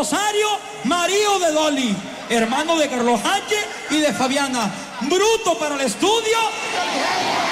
Rosario, marido de Dolly, hermano de Carlos H. y de Fabiana. Bruto para el estudio.